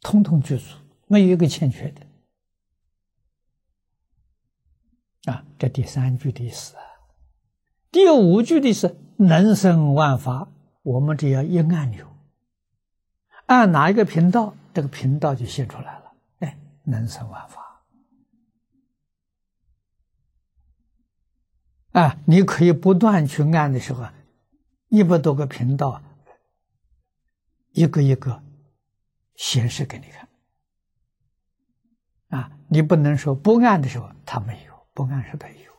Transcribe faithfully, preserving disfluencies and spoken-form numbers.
通通具足，没有一个欠缺的。啊，这第三句的意思啊。第五句的是能生万法，我们只要一按钮，按哪一个频道，这个频道就现出来了。哎，能生万法啊！你可以不断去按的时候，一百多个频道，一个一个显示给你看啊！你不能说不按的时候它没有，不按是它有。